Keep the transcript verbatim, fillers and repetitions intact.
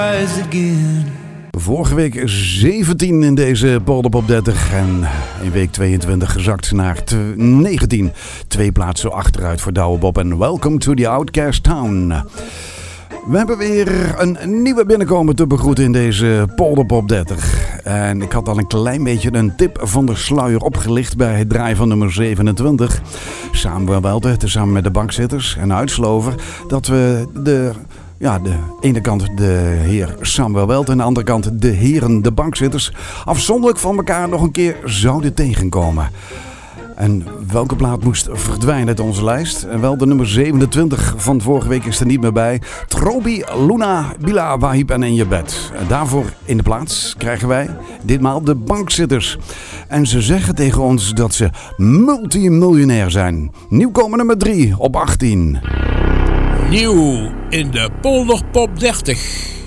Vorige week zeventien in deze Polderpop dertig en in week tweeëntwintig gezakt naar negentien. Twee plaatsen achteruit voor Douwe Bob en Welcome to the Outcast Town. We hebben weer een nieuwe binnenkomen te begroeten in deze Polderpop dertig. En ik had al een klein beetje een tip van de sluier opgelicht bij het draaien van nummer zevenentwintig. Samen Welte, tezamen met de bankzitters en Uitslover, dat we de... Ja, de ene kant de heer Samuel Welt en aan de andere kant de heren, de bankzitters, afzonderlijk van elkaar nog een keer zouden tegenkomen. En welke plaat moest verdwijnen uit onze lijst? En wel de nummer zevenentwintig van vorige week is er niet meer bij. Trobi, Luna, Bila, Wahib en In Je Bed. En daarvoor in de plaats krijgen wij ditmaal de bankzitters. En ze zeggen tegen ons dat ze multimiljonair zijn. Nieuwkomer nummer drie op achttien. Nieuw in de Polderpop dertig.